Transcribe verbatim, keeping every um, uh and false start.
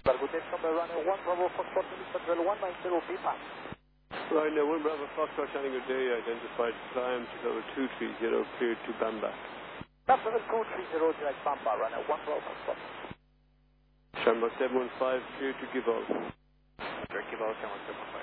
Good day, number runway one Bravo Foxtrot, Central one nine zero feet past. Ryanair one Bravo Foxtrot, Tango Day, identified climb to cover two three zero, cleared to Bamba. After the two three zero, direct Bamba, runway one Bravo Foxtrot. Shamrock seven one five, cleared to Givol. Sure, Givol, seven one seven five.